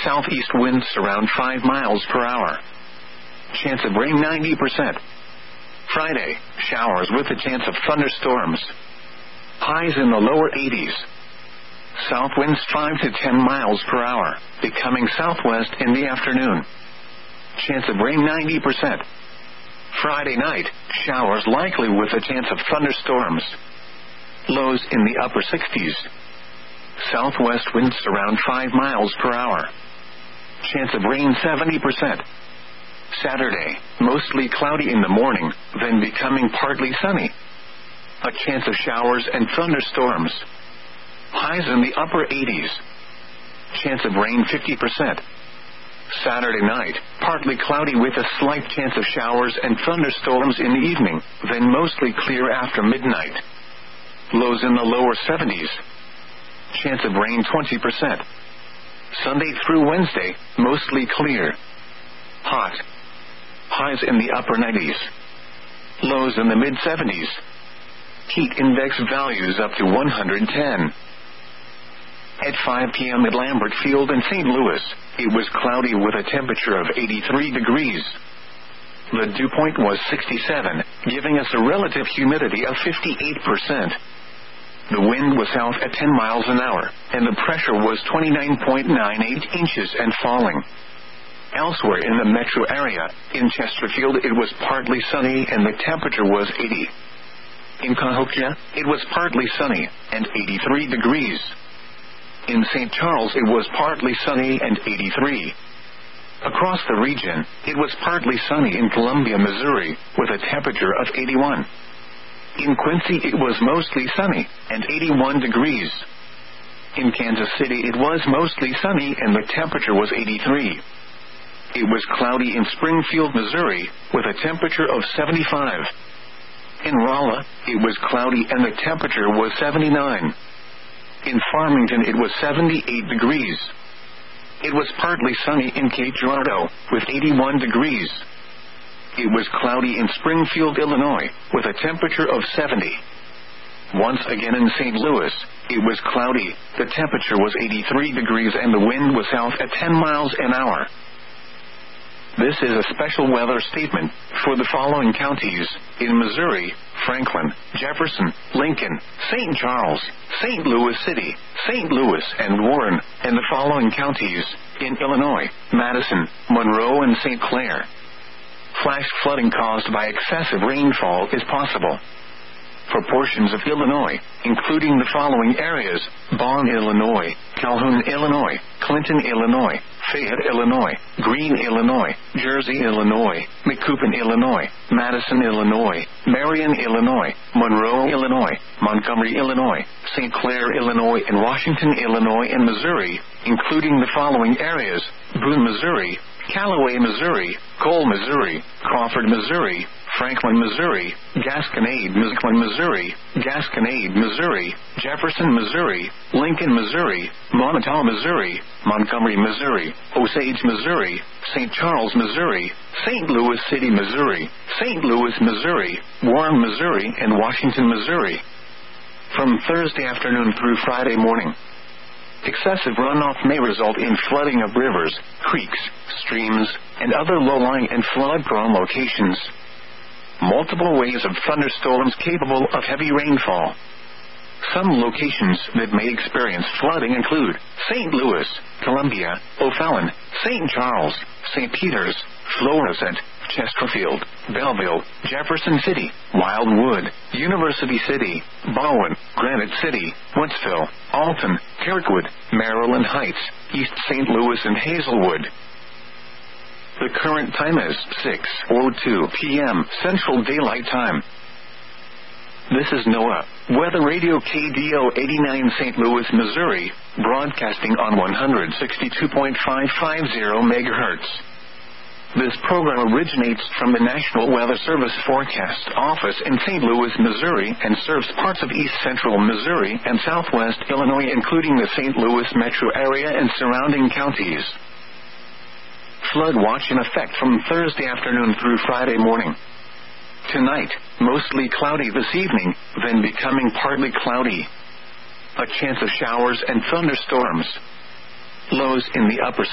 Southeast winds around 5 miles per hour. Chance of rain 90%. Friday, showers with a chance of thunderstorms. Highs in the lower 80s. South winds 5 to 10 miles per hour, becoming southwest in the afternoon. Chance of rain 90%. Friday night, showers likely with a chance of thunderstorms. Lows in the upper 60s. Southwest winds around 5 miles per hour. Chance of rain 70%. Saturday, mostly cloudy in the morning, then becoming partly sunny. A chance of showers and thunderstorms. Highs in the upper 80s. Chance of rain 50%. Saturday night, partly cloudy with a slight chance of showers and thunderstorms in the evening, then mostly clear after midnight. Lows in the lower 70s. Chance of rain 20%. Sunday through Wednesday, mostly clear. Hot. Highs in the upper 90s. Lows in the mid-70s. Heat index values up to 110. At 5 p.m. at Lambert Field in St. Louis, it was cloudy with a temperature of 83 degrees. The dew point was 67, giving us a relative humidity of 58%. The wind was south at 10 miles an hour, and the pressure was 29.98 inches and falling. Elsewhere in the metro area, in Chesterfield it was partly sunny and the temperature was 80. In Cahokia, it was partly sunny and 83 degrees. In St. Charles it was partly sunny and 83. Across the region, it was partly sunny in Columbia, Missouri, with a temperature of 81. In Quincy it was mostly sunny and 81 degrees. In Kansas City it was mostly sunny and the temperature was 83. It was cloudy in Springfield, Missouri, with a temperature of 75. In Rolla, it was cloudy and the temperature was 79. In Farmington it was 78 degrees. It was partly sunny in Cape Girardeau, with 81 degrees. It was cloudy in Springfield, Illinois, with a temperature of 70. Once again in St. Louis, it was cloudy, the temperature was 83 degrees and the wind was south at 10 miles an hour. This is a special weather statement for the following counties in Missouri: Franklin, Jefferson, Lincoln, St. Charles, St. Louis City, St. Louis, and Warren, and the following counties in Illinois: Madison, Monroe, and St. Clair. Flash flooding caused by excessive rainfall is possible for portions of Illinois, including the following areas: Bonn, Illinois, Calhoun, Illinois, Clinton, Illinois, Fayette, Illinois, Greene, Illinois, Jersey, Illinois, Macoupin, Illinois, Madison, Illinois, Marion, Illinois, Monroe, Illinois, Montgomery, Illinois, St. Clair, Illinois, and Washington, Illinois, and Missouri, including the following areas: Boone, Missouri, Callaway, Missouri, Cole, Missouri, Crawford, Missouri, Franklin, Missouri, Gasconade, Missouri, Gasconade, Missouri, Jefferson, Missouri, Lincoln, Missouri, Montauk, Missouri, Montgomery, Missouri, Osage, Missouri, St. Charles, Missouri, St. Louis City, Missouri, St. Louis, Missouri, Warren, Missouri, and Washington, Missouri. From Thursday afternoon through Friday morning, excessive runoff may result in flooding of rivers, creeks, streams, and other low-lying and flood-prone locations. Multiple waves of thunderstorms capable of heavy rainfall. Some locations that may experience flooding include St. Louis, Columbia, O'Fallon, St. Charles, St. Peters, Florissant, Chesterfield, Belleville, Jefferson City, Wildwood, University City, Bowen, Granite City, Wentzville, Alton, Kirkwood, Maryland Heights, East St. Louis, and Hazelwood. The current time is 6:02 p.m. Central Daylight Time. This is NOAA Weather Radio KDO 89 St. Louis, Missouri, broadcasting on 162.550 MHz. This program originates from the National Weather Service Forecast Office in St. Louis, Missouri, and serves parts of east central Missouri and southwest Illinois, including the St. Louis metro area and surrounding counties. Flood watch in effect from Thursday afternoon through Friday morning. Tonight, mostly cloudy this evening, then becoming partly cloudy. A chance of showers and thunderstorms. Lows in the upper